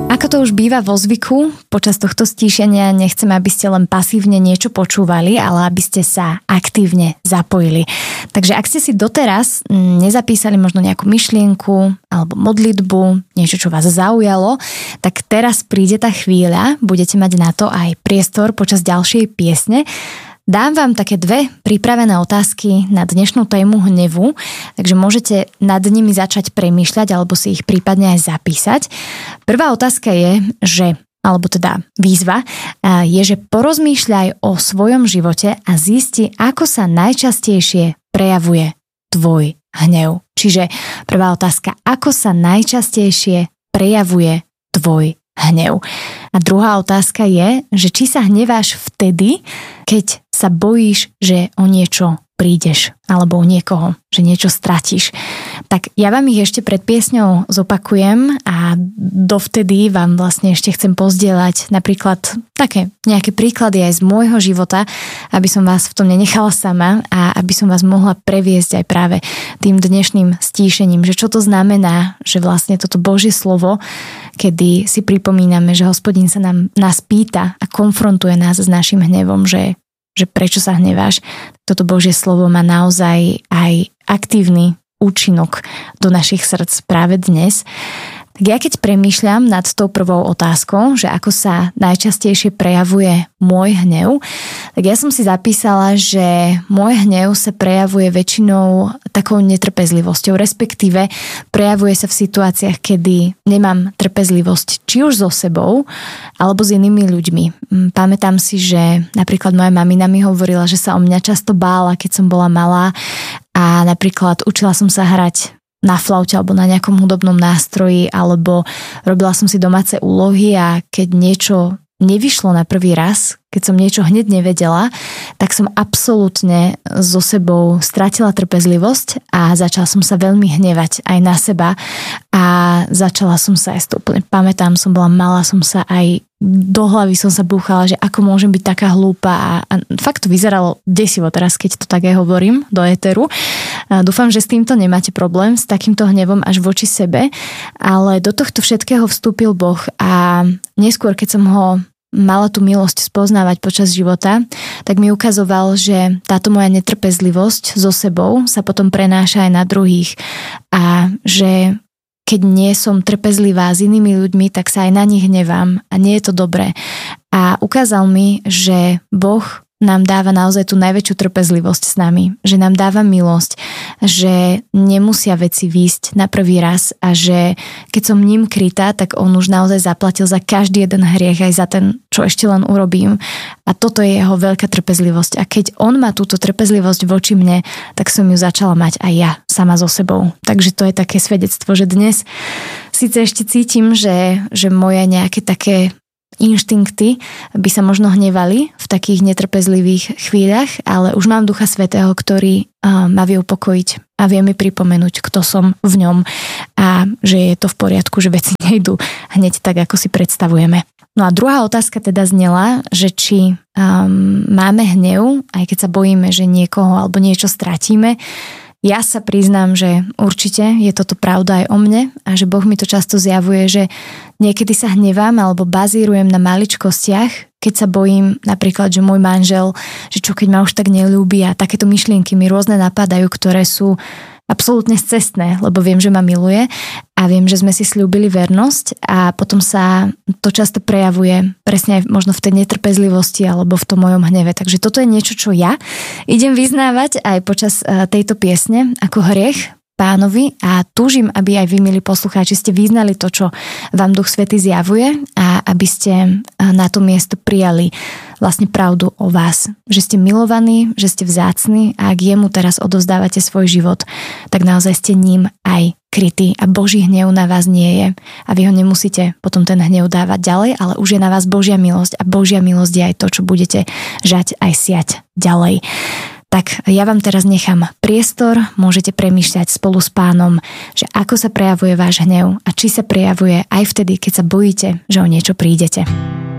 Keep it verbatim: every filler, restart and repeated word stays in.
Ako to už býva vo zvyku, počas tohto stíšenia nechcem, aby ste len pasívne niečo počúvali, ale aby ste sa aktívne zapojili. Takže ak ste si doteraz nezapísali možno nejakú myšlienku alebo modlitbu, niečo, čo vás zaujalo, tak teraz príde tá chvíľa, budete mať na to aj priestor počas ďalšej piesne. Dám vám také dve pripravené otázky na dnešnú tému hnevu, takže môžete nad nimi začať premýšľať alebo si ich prípadne aj zapísať. Prvá otázka je, že, alebo teda výzva, je, že porozmýšľaj o svojom živote a zisti, ako sa najčastejšie prejavuje tvoj hnev. Čiže prvá otázka, ako sa najčastejšie prejavuje tvoj hnev. A druhá otázka je, že či sa hneváš vtedy, keď sa bojíš, že o niečo prídeš alebo o niekoho, že niečo stratíš. Tak ja vám ich ešte pred piesňou zopakujem a dovtedy vám vlastne ešte chcem pozdieľať napríklad také nejaké príklady aj z môjho života, aby som vás v tom nenechala sama a aby som vás mohla previesť aj práve tým dnešným stíšením, že čo to znamená, že vlastne toto Božie slovo, kedy si pripomíname, že Hospodin sa nám, nás pýta a konfrontuje nás s našim hnevom, že že prečo sa hneváš, toto Božie slovo má naozaj aj aktívny účinok do našich srdc práve dnes. Tak ja keď premýšľam nad tou prvou otázkou, že ako sa najčastejšie prejavuje môj hnev, tak ja som si zapísala, že môj hnev sa prejavuje väčšinou takou netrpezlivosťou, respektíve prejavuje sa v situáciách, kedy nemám trpezlivosť či už so sebou, alebo s inými ľuďmi. Pamätám si, že napríklad moja mamina mi hovorila, že sa o mňa často bála, keď som bola malá a napríklad učila som sa hrať na flaute alebo na nejakom hudobnom nástroji, alebo robila som si domáce úlohy a keď niečo nevyšlo na prvý raz, keď som niečo hneď nevedela, tak som absolútne so sebou stratila trpezlivosť a začala som sa veľmi hnevať aj na seba a začala som sa aj úplne pamätám, som bola malá, som sa aj do hlavy som sa búchala, že ako môžem byť taká hlúpa a, a fakt to vyzeralo desivo teraz, keď to tak aj hovorím do éteru. A dúfam, že s týmto nemáte problém, s takýmto hnevom až voči sebe, ale do tohto všetkého vstúpil Boh a neskôr, keď som ho mala tú milosť spoznávať počas života, tak mi ukazoval, že táto moja netrpezlivosť so sebou sa potom prenáša aj na druhých a že keď nie som trpezlivá s inými ľuďmi, tak sa aj na nich hnevám a nie je to dobré. A ukázal mi, že Boh nám dáva naozaj tú najväčšiu trpezlivosť s nami, že nám dáva milosť, že nemusia veci výjsť na prvý raz a že keď som ním krytá, tak on už naozaj zaplatil za každý jeden hriech, aj za ten, čo ešte len urobím. A toto je jeho veľká trpezlivosť. A keď on má túto trpezlivosť voči mne, tak som ju začala mať aj ja sama so sebou. Takže to je také svedectvo, že dnes síce ešte cítim, že, že moje nejaké také inštinkty by sa možno hnevali v takých netrpezlivých chvíľach, ale už mám Ducha Svätého, ktorý uh, ma vie upokojiť a vie mi pripomenúť, kto som v ňom a že je to v poriadku, že veci nejdú hneď tak, ako si predstavujeme. No a druhá otázka teda znela, že či um, máme hnev, aj keď sa bojíme, že niekoho alebo niečo stratíme. Ja sa priznám, že určite je toto pravda aj o mne a že Boh mi to často zjavuje, že niekedy sa hnevám alebo bazírujem na maličkostiach, keď sa bojím napríklad, že môj manžel, že čo keď ma už tak neľúbi a takéto myšlienky mi rôzne napadajú, ktoré sú absolútne scestné, lebo viem, že ma miluje a viem, že sme si sľúbili vernosť a potom sa to často prejavuje presne aj možno v tej netrpezlivosti alebo v tom mojom hneve. Takže toto je niečo, čo ja idem vyznávať aj počas tejto piesne ako hriech Pánovi a túžim, aby aj vy, milí poslucháči, ste vyznali to, čo vám Duch Svätý zjavuje a aby ste na to miesto prijali vlastne pravdu o vás. Že ste milovaní, že ste vzácni a ak jemu teraz odovzdávate svoj život, tak naozaj ste ním aj krytý a Boží hnev na vás nie je. A vy ho nemusíte potom ten hnev dávať ďalej, ale už je na vás Božia milosť a Božia milosť je aj to, čo budete žať aj siať ďalej. Tak ja vám teraz nechám priestor, môžete premýšľať spolu s Pánom, že ako sa prejavuje váš hnev a či sa prejavuje aj vtedy, keď sa bojíte, že o niečo prídete.